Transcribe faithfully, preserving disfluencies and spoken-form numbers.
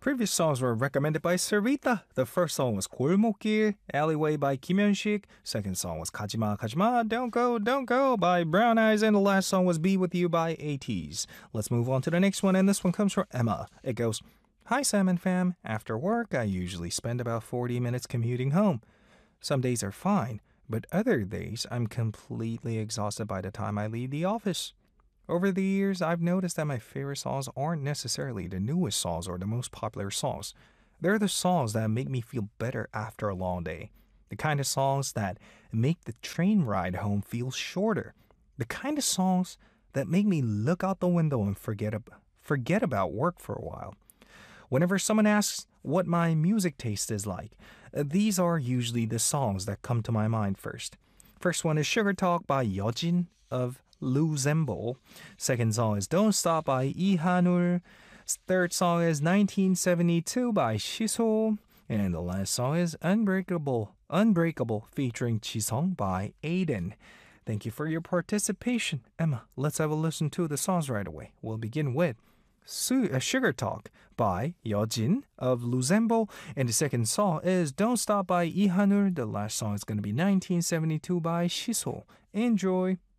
Previous songs were recommended by Sarita. The first song was 골목길, Alleyway by Kim Hyun-sik. Second song was 가지마 가지마, Don't Go Don't Go by Brown Eyes. And the last song was Be With You by ATEEZ. Let's move on to the next one, and this one comes from Emma. It goes, Hi Sam and fam. After work, I usually spend about forty minutes commuting home. Some days are fine, but other days I'm completely exhausted by the time I leave the office. Over the years, I've noticed that my favorite songs aren't necessarily the newest songs or the most popular songs. They're the songs that make me feel better after a long day. The kind of songs that make the train ride home feel shorter. The kind of songs that make me look out the window and forget, ab- forget about work for a while. Whenever someone asks what my music taste is like, uh, these are usually the songs that come to my mind first. First one is Sugar Talk by Yeojin of Luzembo. Second song is Don't Stop by Lee Han-ul. Third song is nineteen seventy-two by Shiso. And the last song is Unbreakable, Unbreakable featuring Jisung by Aiden. Thank you for your participation. Emma, let's have a listen to the songs right away. We'll begin with Su- uh, Sugar Talk by Yeojin of Luzembo. And the second song is Don't Stop by Lee Han-ul. The last song is going to be nineteen seventy-two by Shiso. Enjoy.